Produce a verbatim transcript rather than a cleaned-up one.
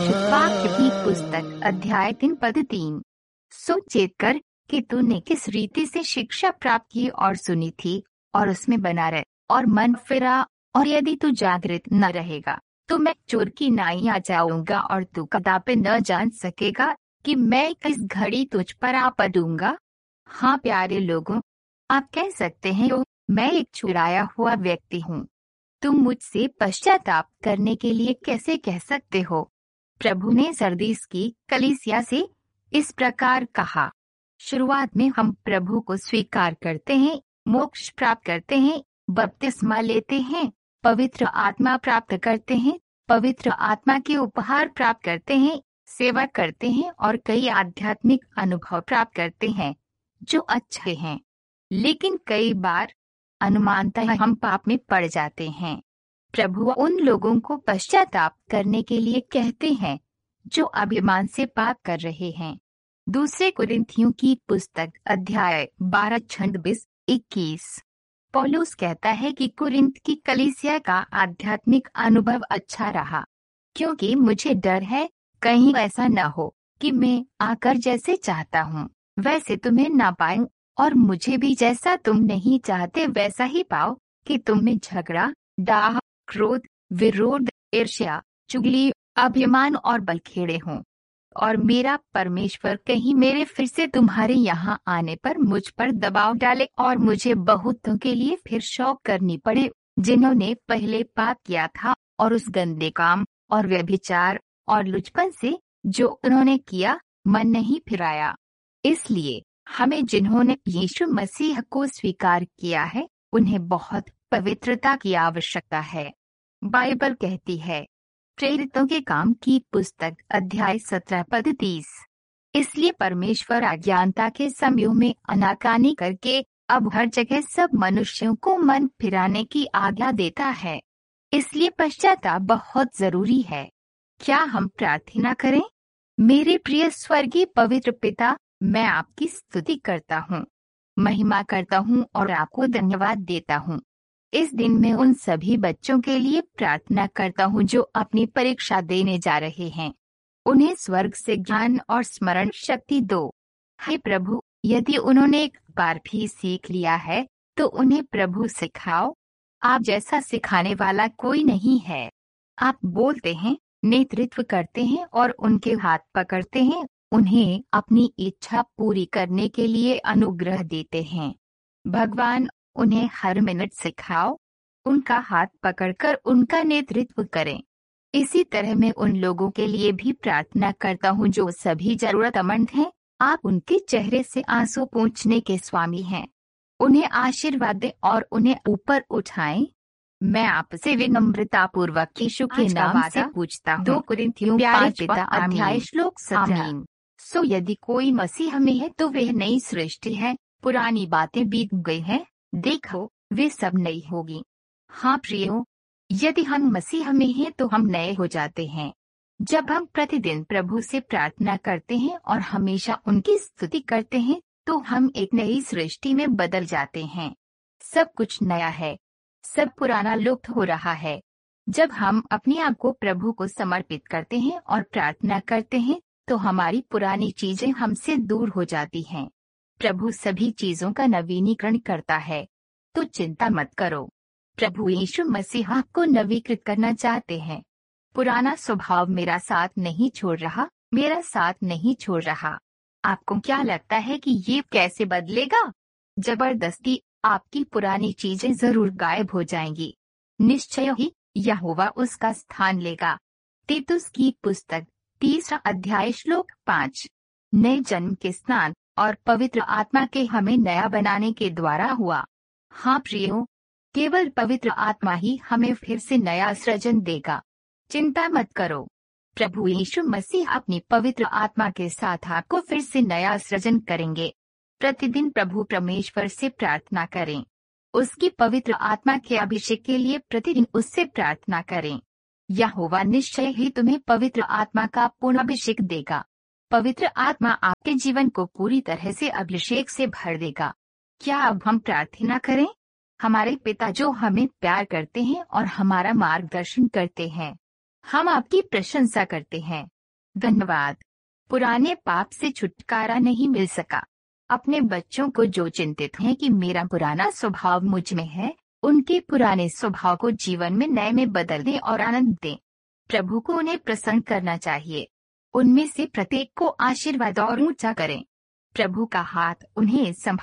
वाक्य की पुस्तक अध्याय तीन पद तीन। सो चेत कर कि तूने किस रीति से शिक्षा प्राप्त की और सुनी थी, और उसमें बना रह और मन फिरा। और यदि तू जागृत न रहेगा तो मैं चोर की नाई आ जाऊंगा और तू कदापि न जान सकेगा कि मैं किस घड़ी तुझ पर आ पड़ूंगा। हाँ प्यारे लोगों, आप कह सकते हैं ओ, मैं एक छुड़ाया हुआ व्यक्ति हूँ। तुम मुझसे पश्चाताप करने के लिए कैसे कह सकते हो? प्रभु ने सरदीस की कलीसिया से इस प्रकार कहा, शुरुआत में हम प्रभु को स्वीकार करते हैं, मोक्ष प्राप्त करते हैं, बपतिस्मा लेते हैं, पवित्र आत्मा प्राप्त करते हैं, पवित्र आत्मा के उपहार प्राप्त करते हैं, सेवा करते हैं और कई आध्यात्मिक अनुभव प्राप्त करते हैं जो अच्छे हैं। लेकिन कई बार अनुमानतः हम पाप में पड़ जाते हैं। प्रभु उन लोगों को पश्चाताप करने के लिए कहते हैं जो अभिमान से पाप कर रहे हैं। दूसरे कुरिन्थियों की पुस्तक अध्याय बारह छंद बीस इक्कीस। पौलुस कहता है कि कुरिन्थ की कलीसिया का आध्यात्मिक अनुभव अच्छा रहा, क्योंकि मुझे डर है कहीं ऐसा न हो कि मैं आकर जैसे चाहता हूँ वैसे तुम्हें ना पाऊं, और मुझे भी जैसा तुम नहीं चाहते वैसा ही पाओ कि तुम में झगड़ा, डाह, क्रोध, विरोध, ईर्ष्या, चुगली, अभिमान और बलखेड़े हों। और मेरा परमेश्वर कहीं मेरे फिर से तुम्हारे यहाँ आने पर मुझ पर दबाव डाले और मुझे बहुतों के लिए फिर शौक करनी पड़े जिन्होंने पहले पाप किया था, और उस गंदे काम और व्यभिचार और लुचपन से जो उन्होंने किया मन नहीं फिराया। इसलिए हमें जिन्होंने यीशु मसीह को स्वीकार किया है उन्हें बहुत पवित्रता की आवश्यकता है। बाइबल कहती है, प्रेरितों के काम की पुस्तक अध्याय सत्रह पद तीस, इसलिए परमेश्वर अज्ञानता के समयों में अनाकानी करके अब हर जगह सब मनुष्यों को मन फिराने की आज्ञा देता है। इसलिए पश्चाताप बहुत जरूरी है। क्या हम प्रार्थना करें? मेरे प्रिय स्वर्गीय पवित्र पिता, मैं आपकी स्तुति करता हूँ, महिमा करता हूँ और आपको धन्यवाद देता हूँ। इस दिन में उन सभी बच्चों के लिए प्रार्थना करता हूँ जो अपनी परीक्षा देने जा रहे हैं। उन्हें स्वर्ग से ज्ञान और स्मरण शक्ति दो। हे प्रभु, यदि उन्होंने एक बार भी सीख लिया है तो उन्हें प्रभु सिखाओ। आप जैसा सिखाने वाला कोई नहीं है। आप बोलते हैं, नेतृत्व करते हैं और उनके हाथ पकड़ते हैं, उन्हें अपनी इच्छा पूरी करने के लिए अनुग्रह देते हैं। भगवान, उन्हें हर मिनट सिखाओ, उनका हाथ पकड़कर उनका नेतृत्व करें। इसी तरह मैं उन लोगों के लिए भी प्रार्थना करता हूँ जो सभी जरूरतमंद हैं। आप उनके चेहरे से आंसू पोंछने के स्वामी हैं। उन्हें आशीर्वाद दें और उन्हें ऊपर उठाएं। मैं आपसे विनम्रता पूर्वक यीशु के नाम से पूछता हूँ। दो कुरिन्थियों पाँच पिता अध्याय श्लोक सत्रह। सो यदि कोई मसीह में है तो वह नई सृष्टि है, पुरानी बातें बीत गई हैं, देखो वे सब नई होगी। हाँ प्रियो, यदि हम मसीह में हैं तो हम नए हो जाते हैं। जब हम प्रतिदिन प्रभु से प्रार्थना करते हैं और हमेशा उनकी स्तुति करते हैं तो हम एक नई सृष्टि में बदल जाते हैं। सब कुछ नया है, सब पुराना लुप्त हो रहा है। जब हम अपने आप को प्रभु को समर्पित करते हैं और प्रार्थना करते हैं तो हमारी पुरानी चीजें हमसे दूर हो जाती हैं। प्रभु सभी चीजों का नवीनीकरण करता है, तो चिंता मत करो। प्रभु यीशु मसीह आपको नवीकृत करना चाहते हैं। पुराना स्वभाव मेरा साथ नहीं छोड़ रहा, मेरा साथ नहीं छोड़ रहा। आपको क्या लगता है कि ये कैसे बदलेगा? जबरदस्ती आपकी पुरानी चीजें जरूर गायब हो जाएंगी। निश्चय ही यहोवा उसका स्थान लेगा। तीतुस की पुस्तक तीसरा अध्याय श्लोक पाँच। नए जन्म के स्नान और पवित्र आत्मा के हमें नया बनाने के द्वारा हुआ। हाँ प्रियो, केवल पवित्र आत्मा ही हमें फिर से नया सृजन देगा। चिंता मत करो, प्रभु यीशु मसीह अपनी पवित्र आत्मा के साथ आपको फिर से नया सृजन करेंगे। प्रतिदिन प्रभु परमेश्वर से प्रार्थना करें। उसकी पवित्र आत्मा के अभिषेक के लिए प्रतिदिन उससे प्रार्थना करें। यहोवा निश्चय ही तुम्हें पवित्र आत्मा का पूर्ण अभिषेक देगा। पवित्र आत्मा आपके जीवन को पूरी तरह से अभिषेक से भर देगा। क्या अब हम प्रार्थना करें? हमारे पिता जो हमें प्यार करते हैं और हमारा मार्गदर्शन करते हैं, हम आपकी प्रशंसा करते हैं धन्यवाद। पुराने पाप से छुटकारा नहीं मिल सका। अपने बच्चों को जो चिंतित हैं कि मेरा पुराना स्वभाव मुझ में है, उनके पुराने स्वभाव को जीवन में नए में बदल दें और आनंद दें। प्रभु को उन्हें प्रसन्न करना चाहिए। उनमें से प्रत्येक को आशीर्वाद और ऊंचा करें। प्रभु का हाथ उन्हें संभाल